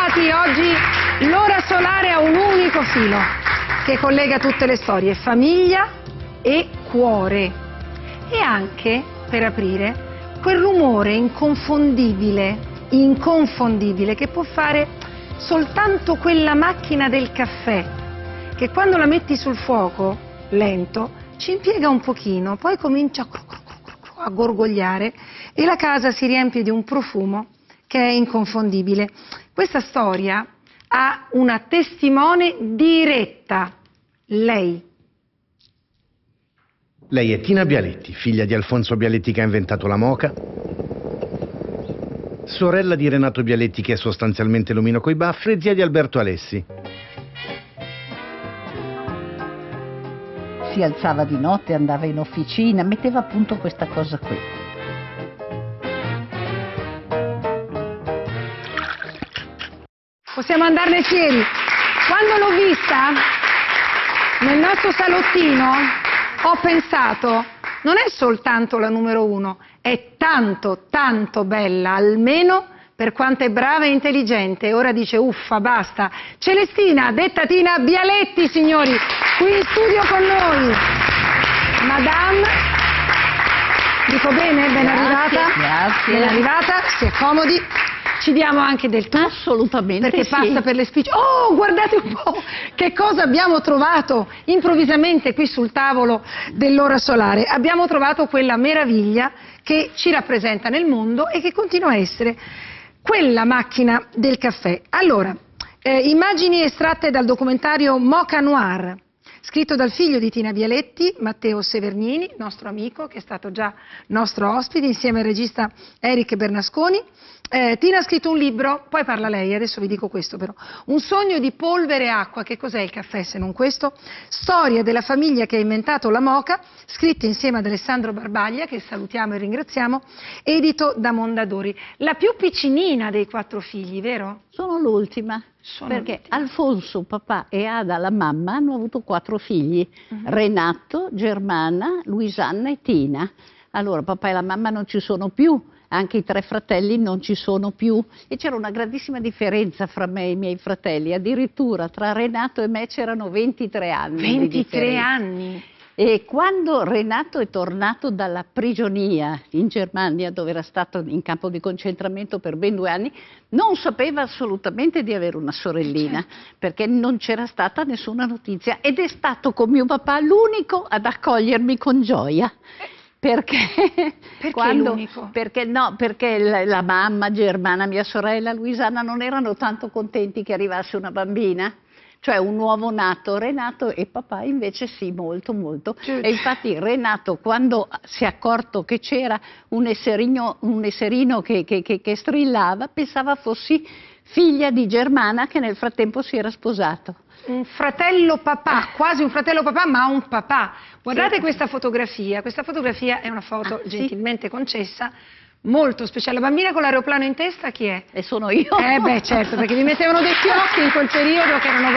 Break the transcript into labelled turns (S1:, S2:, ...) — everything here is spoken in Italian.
S1: bentrovati. Oggi l'ora solare ha un unico filo che collega tutte le storie, famiglia e cuore. E anche, per aprire, quel rumore inconfondibile che può fare soltanto quella macchina del caffè, che quando la metti sul fuoco, lento, ci impiega un pochino, poi comincia a gorgogliare e la casa si riempie di un profumo che è inconfondibile. Questa storia ha una testimone diretta, lei.
S2: Lei è Tina Bialetti, figlia di Alfonso Bialetti che ha inventato la moka, sorella di Renato Bialetti che è sostanzialmente l'omino coi baffi e zia di Alberto Alessi.
S3: Si alzava di notte, andava in officina, metteva a punto questa cosa qui.
S1: Possiamo andarne fieri. Quando l'ho vista nel nostro salottino ho pensato, non è soltanto la numero uno, è tanto, tanto bella, almeno per quanto è brava e intelligente. Ora dice uffa, basta. Celestina, detta Tina Bialetti, signori, qui in studio con noi. Madame, dico bene? Ben arrivata?
S3: Grazie.
S1: Ben arrivata, si accomodi. Ci diamo anche del tu?
S3: Assolutamente
S1: perché
S3: sì.
S1: passa per le spicce. Oh, guardate un po' che cosa abbiamo trovato improvvisamente qui sul tavolo dell'ora solare. Abbiamo trovato quella meraviglia che ci rappresenta nel mondo e che continua a essere quella macchina del caffè. Allora, immagini estratte dal documentario Moka Noir, scritto dal figlio di Tina Bialetti, Matteo Severnini, nostro amico, che è stato già nostro ospite, insieme al regista Eric Bernasconi. Tina ha scritto un libro, poi parla lei, adesso vi dico questo però, Un sogno di polvere e acqua. Che cos'è il caffè se non questo? Storia della famiglia che ha inventato la moka, scritta insieme ad Alessandro Barbaglia, che salutiamo e ringraziamo, edito da Mondadori. La più piccinina dei 4 figli, vero?
S3: Sono l'ultima, perché Alfonso, papà, e Ada, la mamma, hanno avuto 4 figli, Renato, Germana, Luisanna e Tina. Allora papà e la mamma non ci sono più, anche i 3 fratelli non ci sono più e c'era una grandissima differenza fra me e i miei fratelli, addirittura tra Renato e me c'erano 23 anni.
S1: 23 anni?
S3: E quando Renato è tornato dalla prigionia in Germania, dove era stato in campo di concentramento per ben 2 anni, non sapeva assolutamente di avere una sorellina, perché non c'era stata nessuna notizia, ed è stato con mio papà l'unico ad accogliermi con gioia. Perché
S1: l'unico?
S3: Perché la mamma, Germana, mia sorella, Luisanna non erano tanto contenti che arrivasse una bambina, cioè un nuovo nato. Renato e papà invece sì, molto molto. E infatti Renato, quando si è accorto che c'era un esserino che strillava, pensava fossi figlia di Germana, che nel frattempo si era sposato.
S1: Un fratello papà, quasi un fratello papà, ma un papà. Guardate
S3: Sì.
S1: questa fotografia è una foto gentilmente concessa, molto speciale. La bambina con l'aeroplano in testa chi è?
S3: E sono io.
S1: Beh certo, perché vi mettevano dei fiocchi in quel periodo che erano